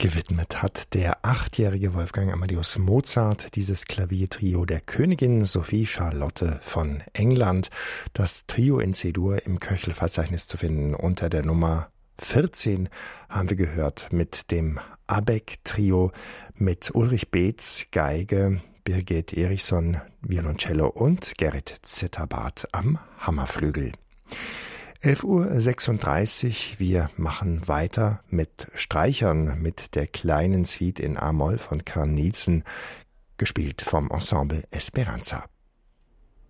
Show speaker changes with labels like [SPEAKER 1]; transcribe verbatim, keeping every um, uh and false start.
[SPEAKER 1] gewidmet hat der achtjährige Wolfgang Amadeus Mozart dieses Klaviertrio der Königin Sophie Charlotte von England. Das Trio in C-Dur im Köchel-Verzeichnis zu finden unter der Nummer vierzehn haben wir gehört mit dem Abegg-Trio mit Ulrich Beetz, Geige, Birgit Erichson, Violoncello und Gerrit Zitterbart am Hammerflügel. elf Uhr sechsunddreißig, wir machen weiter mit Streichern, mit der kleinen Suite in A-Moll von Carl Nielsen, gespielt vom Ensemble Esperanza.